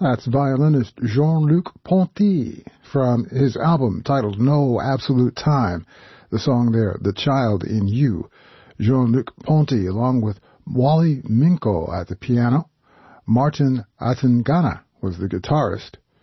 That's violinist Jean-Luc Ponty from his album titled No Absolute Time. The song there, The Child in You. Jean-Luc Ponty, along with Wally Minko at the piano. Martin Atangana was the guitarist.